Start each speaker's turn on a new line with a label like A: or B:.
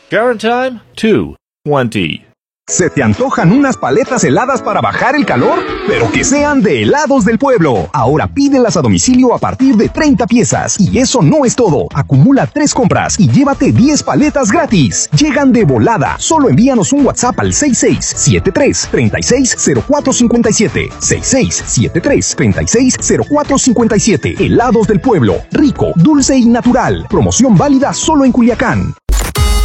A: Current time, 2:20.
B: ¿Se te antojan unas paletas heladas para bajar el calor? Pero que sean de Helados del Pueblo. Ahora pídelas a domicilio a partir de 30 piezas. Y eso no es todo. Acumula 3 compras y llévate 10 paletas gratis. Llegan de volada. Solo envíanos un WhatsApp al 6673-360457. 6673-360457. Helados del Pueblo. Rico, dulce y natural. Promoción válida solo en Culiacán.